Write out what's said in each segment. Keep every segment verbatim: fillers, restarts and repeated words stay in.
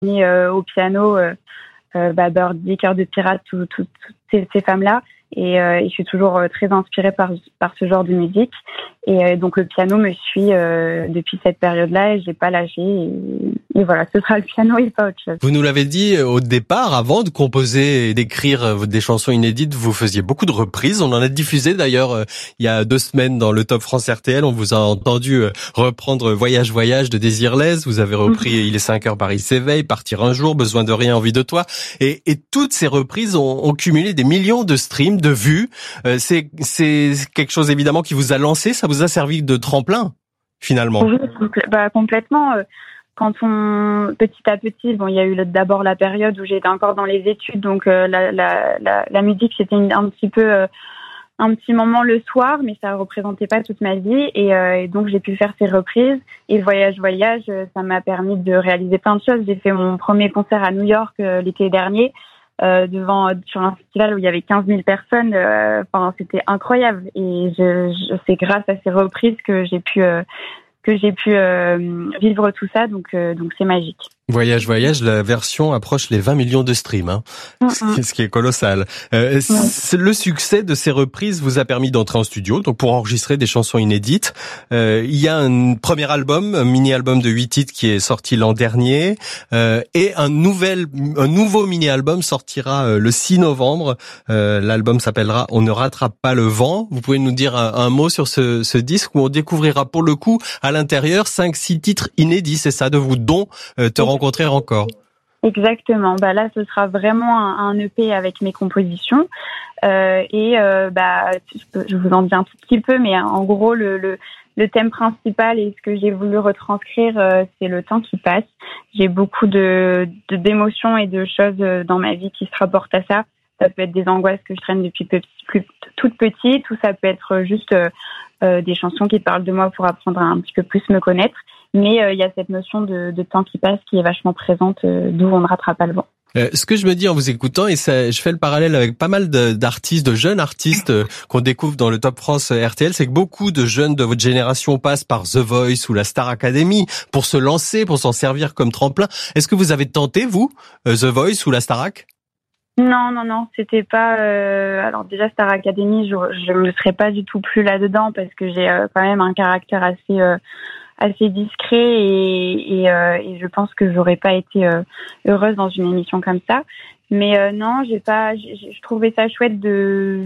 euh, au piano, euh, euh, bah, Birdie, Cœur de Pirate, toutes tout, tout ces, ces femmes-là. Et, euh, et je suis toujours euh, très inspirée par, par ce genre de musique. Et euh, donc le piano me suit euh, depuis cette période-là et j'ai pas lâché. Et, et voilà, ce sera le piano et pas autre chose. Vous nous l'avez dit au départ, avant de composer et d'écrire des chansons inédites, vous faisiez beaucoup de reprises. On en a diffusé d'ailleurs euh, il y a deux semaines dans le Top France R T L. On vous a entendu euh, reprendre Voyage, Voyage de Désirless. Vous avez repris mmh. Il est cinq heures, Paris s'éveille, Partir un jour, Besoin de rien, envie de toi. Et, et toutes ces reprises ont, ont cumulé des millions de streams, de vues. Euh, c'est, c'est quelque chose évidemment qui vous a lancé, ça vous a servi de tremplin finalement. Oui, bah, complètement. Quand on petit à petit, bon, il y a eu d'abord la période où j'étais encore dans les études, donc euh, la, la, la, la musique c'était une, un petit peu euh, un petit moment le soir, mais ça représentait pas toute ma vie et, euh, et donc j'ai pu faire ces reprises. Et le voyage voyage, ça m'a permis de réaliser plein de choses. J'ai fait mon premier concert à New York euh, l'été dernier. Euh, devant sur un festival où il y avait quinze mille personnes, euh, enfin c'était incroyable et je, je c'est grâce à ces reprises que j'ai pu euh, que j'ai pu euh, vivre tout ça, donc euh, donc c'est magique. Voyage, voyage, la version approche les vingt millions de streams, hein. Mm-hmm. Ce qui est colossal. Euh, ouais. Le succès de ces reprises vous a permis d'entrer en studio, donc pour enregistrer des chansons inédites. Euh, il y a un premier album, un mini-album de huit titres qui est sorti l'an dernier, euh, et un nouvel, un nouveau mini-album sortira euh, le six novembre. Euh, l'album s'appellera On ne rattrape pas le vent. Vous pouvez nous dire un, un mot sur ce, ce disque où on découvrira pour le coup à l'intérieur cinq, six titres inédits, c'est ça, de vous, dont euh, te rencontrer encore. Exactement. Bah là, ce sera vraiment un, un E P avec mes compositions. Euh, et euh, bah, je vous en dis un tout petit peu, mais en gros, le, le, le thème principal et ce que j'ai voulu retranscrire, euh, c'est le temps qui passe. J'ai beaucoup de, de d'émotions et de choses dans ma vie qui se rapportent à ça. Ça peut être des angoisses que je traîne depuis petit, plus, toute petite, ou ça peut être juste euh, euh, des chansons qui parlent de moi pour apprendre à un petit peu plus me connaître. Mais il euh, y a cette notion de, de temps qui passe qui est vachement présente, euh, d'où on ne rattrape pas le vent. Euh, ce que je me dis en vous écoutant, et ça, je fais le parallèle avec pas mal de, d'artistes, de jeunes artistes euh, qu'on découvre dans le Top France R T L, c'est que beaucoup de jeunes de votre génération passent par The Voice ou la Star Academy pour se lancer, pour s'en servir comme tremplin. Est-ce que vous avez tenté, vous, euh, The Voice ou la Starac ? Non, non, non, c'était pas... Euh... Alors déjà, Star Academy, je ne me serais pas du tout plus là-dedans parce que j'ai euh, quand même un caractère assez... Euh... assez discret et, et, euh, et je pense que j'aurais pas été euh, heureuse dans une émission comme ça. Mais euh, non, j'ai pas, j'ai, je trouvais ça chouette de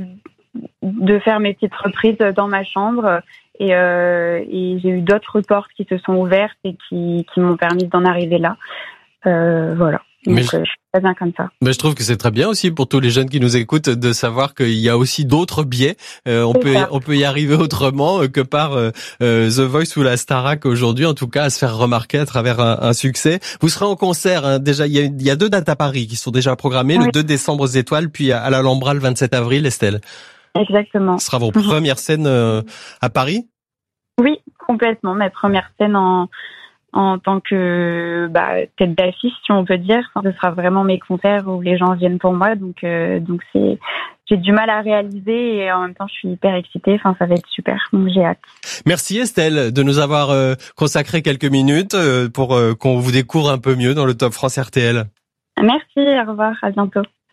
de faire mes petites reprises dans ma chambre et, euh, et j'ai eu d'autres portes qui se sont ouvertes et qui, qui m'ont permis d'en arriver là. Euh, voilà. Donc, mais, euh, je suis pas bien comme ça. Mais je trouve que c'est très bien aussi pour tous les jeunes qui nous écoutent de savoir qu'il y a aussi d'autres biais. Euh, on c'est peut, ça. on peut y arriver autrement que par euh, euh, The Voice ou la Starac aujourd'hui, en tout cas, à se faire remarquer à travers un, un succès. Vous serez en concert, hein, déjà, il y, a, il y a deux dates à Paris qui sont déjà programmées, oui. Le deux décembre aux Étoiles, puis à l'Alhambra le vingt-sept avril, Estelle. Exactement. Ce sera vos premières scènes euh, à Paris ? Oui, complètement. Ma première scène en... en tant que bah, tête d'affiche, si on peut dire. Enfin, ce sera vraiment mes concerts où les gens viennent pour moi. Donc, euh, donc c'est, j'ai du mal à réaliser et en même temps, je suis hyper excitée. Enfin, ça va être super. Donc, j'ai hâte. Merci Estelle de nous avoir euh, consacré quelques minutes euh, pour euh, qu'on vous découvre un peu mieux dans le Top France R T L. Merci, au revoir, à bientôt.